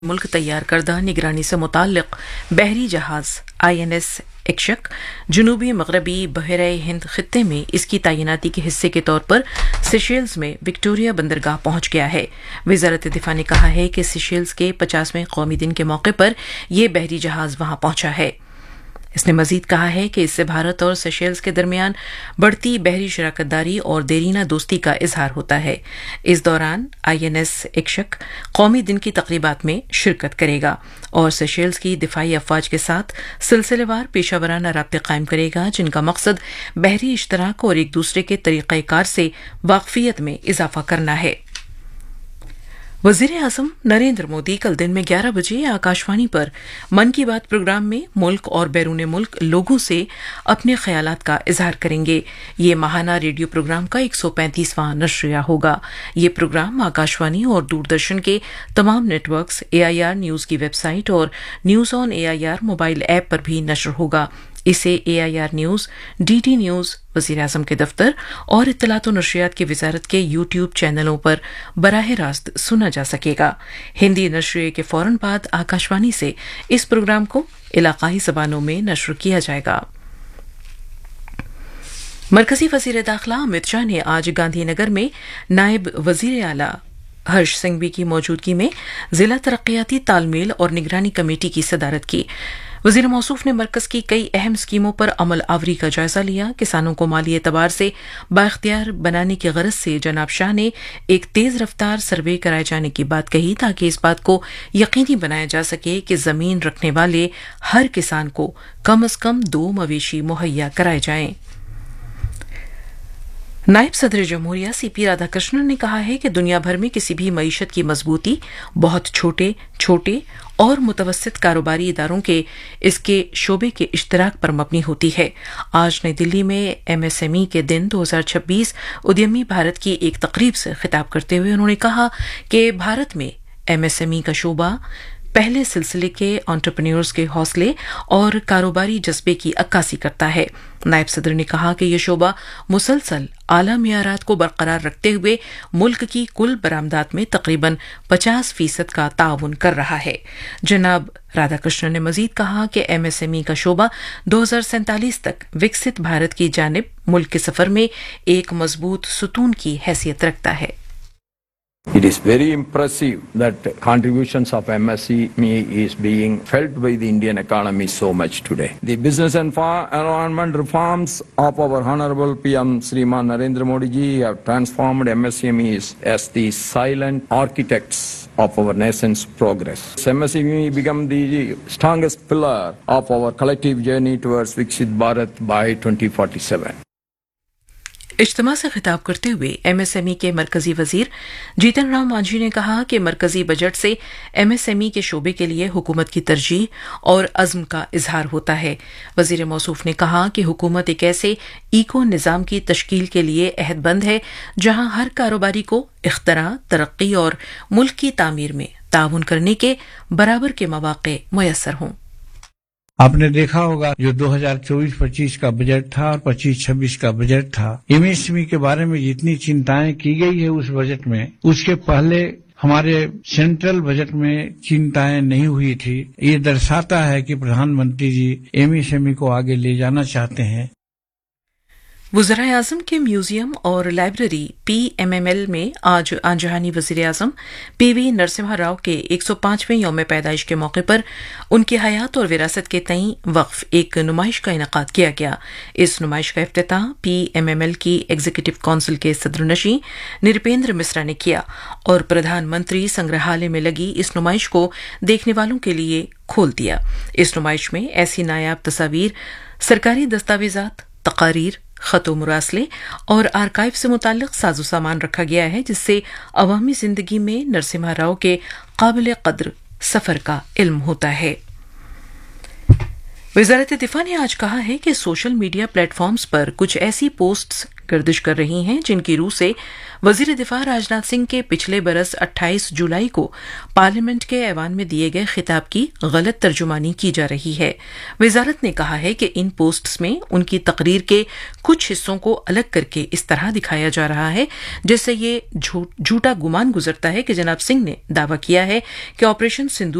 मुल्क तैयार करदा निगरानी से मुताल्लिक बहरी जहाज INS इक्शक जनूबी मगरबी बहरे हिंद खित्ते में इसकी तैनाती के हिस्से के तौर पर सेशेल्स में विक्टोरिया बंदरगाह पहुंच गया है। वजारत दिफा ने कहा है कि सेशेल्स के 50वें कौमी दिन के मौके पर यह बहरी जहाज वहां पहुंचा है। इसने मजीद कहा है कि इससे भारत और सेशेल्स के दरमियान बढ़ती बहरी शराकतदारी और देरीना दोस्ती का इजहार होता है। इस दौरान INS इक्शक कौमी दिन की तकरीबात में शिरकत करेगा और सेशेल्स की दिफाई अफवाज के साथ सिलसिलेवार पेशा वराना राब्ते कायम करेगा, जिनका मकसद बहरी इश्तराक और एक दूसरे के तरीक़ाकार से वाकफियत में इजाफा करना है। वज़ीर-ए-आज़म नरेंद्र मोदी कल दिन में 11 बजे आकाशवाणी पर मन की बात प्रोग्राम में मुल्क और बैरून मुल्क लोगों से अपने ख्यालात का इजहार करेंगे। ये माहाना रेडियो प्रोग्राम का 135वां नशरिया होगा। ये प्रोग्राम आकाशवाणी और दूरदर्शन के तमाम नेटवर्क्स, AIR न्यूज़ की वेबसाइट और news on AIR mobile app पर भी नशर होगा। इसे AIR न्यूज़, DD न्यूज़, वज़ीर-ए-आज़म के दफ्तर और इत्तलात व नशरियात की वजारत के YouTube चैनलों पर बराह रास्त सुना जा सकेगा। हिंदी नशरिये के फौरन बाद आकाशवाणी से इस प्रोग्राम को इलाकाई ज़बानों में नशर किया जाएगा। मरकजी वज़ीर दाखिला अमित शाह ने आज गांधीनगर में नायब वज़ीर आला हर्ष सिंघवी की मौजूदगी में जिला तरक्याती तालमेल और निगरानी कमेटी की सदारत की। वज़ीर मौसूफ ने मरकज की कई अहम स्कीमों पर अमल आवरी का जायजा लिया। किसानों को माली एतबार से बाइख्तियार बनाने की गरज से जनाब शाह ने एक तेज रफ्तार सर्वे कराए जाने की बात कही, ताकि इस बात को यकीनी बनाया जा सके कि जमीन रखने वाले हर किसान को कम अज कम 2 मवेशी मुहैया कराए जाएं। नायब सदर जमहूरिया CP राधाकृष्णन ने कहा है कि दुनिया भर में किसी भी मईशत की मजबूती बहुत छोटे छोटे और मुतवस्सित कारोबारी इदारों के इसके शोबे के इश्तराक पर मबनी होती है। आज नई दिल्ली में MSME के दिन 2026 उद्यमी भारत की एक तकरीब से खिताब करते हुए उन्होंने कहा कि भारत में MSME का शोबा पहले सिलसिले के एंटरप्रेन्योर्स के हौसले और कारोबारी जज्बे की अक्कासी करता है। नायब सदर ने कहा कि यह शोबा मुसलसल आला मियारात को बरकरार रखते हुए मुल्क की कुल बरामदात में तकरीबन 50% का ताउन कर रहा है। जनाब राधाकृष्णन ने मजीद कहा कि MSME का शोबा 2047 तक विकसित भारत की जानिब मुल्क के सफर में एक मजबूत सुतून की हैसियत रखता है। It is very impressive that contributions of MSME is being felt by the Indian economy so much today. The business environment reforms of our Honorable PM Shriman Narendra Modi ji have transformed MSMEs as the silent architects of our nation's progress. MSME become the strongest pillar of our collective journey towards Viksit Bharat by 2047. इज्तिमा से खिताब करते हुए MSME के मरकजी वजीर जीतन राम मांझी ने कहा कि मरकजी बजट से MSME के शोबे के लिए हुकूमत की तरजीह और अज़्म का इजहार होता है। वजीर मौसूफ ने कहा कि हुकूमत एक ऐसे इको निज़ाम की तश्कील के लिए अहदबंद है जहां हर कारोबारी को इख्तरा, तरक्की और मुल्क की तामीर में ताउन करने के बराबर के मौक़े मुयस्सर हों। आपने देखा होगा जो 2024-25 का बजट था और 25-26 का बजट था, MSME के बारे में जितनी चिंताएं की गई है उस बजट में, उसके पहले हमारे सेंट्रल बजट में चिंताएं नहीं हुई थी। ये दर्शाता है कि प्रधानमंत्री जी MSME को आगे ले जाना चाहते हैं। वज़ीर-ए-आज़म के म्यूजियम और लाइब्रेरी PMML में आज आंजहानी वज़ीर-ए-आज़म PV नरसिम्हा राव के 105वें यौम पैदाइश के मौके पर उनकी हयात और विरासत के तईं वक्फ एक नुमाइश का इनेकाद किया गया। इस नुमाइश का इफ्तिताह PMML की एग्जीक्यूटिव काउंसिल के सदरनशीं निरपेंद्र मिश्रा ने किया और प्रधानमंत्री संग्रहालय में लगी इस नुमाइश को देखने वालों के लिए खोल दिया। इस नुमाइश में ऐसी नायाब तस्वीर, सरकारी दस्तावेजात, तकारीर, खतो मुरासले और आर्काइव से मुताल्लिक साजो सामान रखा गया है, जिससे अवामी जिंदगी में नरसिम्हा राव के काबिल कद्र सफर का इल्म होता है। वज़ारत दिफा ने आज कहा है कि सोशल मीडिया प्लेटफॉर्म्स पर कुछ ऐसी पोस्ट्स गर्दिश कर रही हैं, जिनकी रूह से वजीर दिफा राजनाथ सिंह के पिछले बरस 28 जुलाई को पार्लियामेंट के ऐवान में दिए गए खिताब की गलत तर्जुमानी की जा रही है। वजारत ने कहा है कि इन पोस्ट्स में उनकी तकरीर के कुछ हिस्सों को अलग करके इस तरह दिखाया जा रहा है जिससे ये झूठा गुमान गुजरता है कि जनाब सिंह ने दावा किया है कि ऑपरेशन सिंदूर